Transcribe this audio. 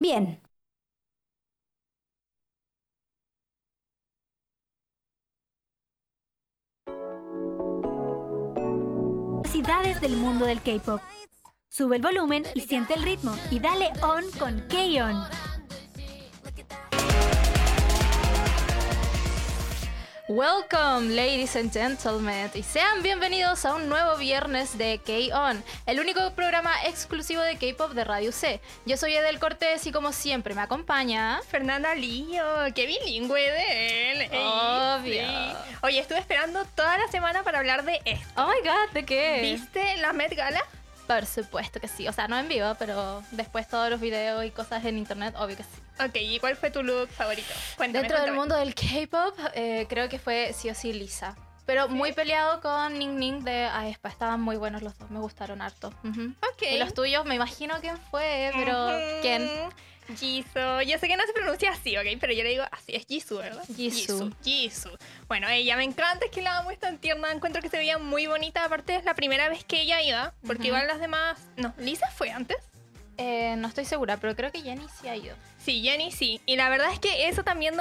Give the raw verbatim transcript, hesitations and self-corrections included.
bien. Curiosidades del mundo del K-pop. Sube el volumen y siente el ritmo y dale on con K-On. Welcome, ladies and gentlemen, y sean bienvenidos a un nuevo viernes de K-On, el único programa exclusivo de K-pop de Radio C. Yo soy Edel Cortés y como siempre me acompaña Fernanda Lillo. ¡Qué bilingüe de él! Obvio. Sí. Oye, estuve esperando toda la semana para hablar de esto. Oh my god, ¿de qué? ¿Viste la Met Gala? Por supuesto que sí, o sea, no en vivo, pero después todos los videos y cosas en internet, obvio que sí. Ok, ¿y cuál fue tu look favorito? Cuéntame, Dentro del cuéntame. mundo del K-pop, eh, creo que fue sí o sí Lisa. Pero ¿Sí? muy peleado con Ning Ning de Aespa. Estaban muy buenos los dos, me gustaron harto. Ujú. Ok. Y los tuyos, me imagino quién fue, pero Ujú. ¿quién? Jisoo. Yo sé que no se pronuncia así, ¿ok? Pero yo le digo así, es Jisoo, ¿verdad? Jisoo. Jisoo. Bueno, ella me encanta, es que la amo, es tan tierna. Encuentro que se veía muy bonita. Aparte es la primera vez que ella iba, porque Ujú. igual las demás... No, ¿Lisa fue antes? Eh, no estoy segura, pero creo que Jennie sí ha ido. Sí, Jennie sí. Y la verdad es que eso también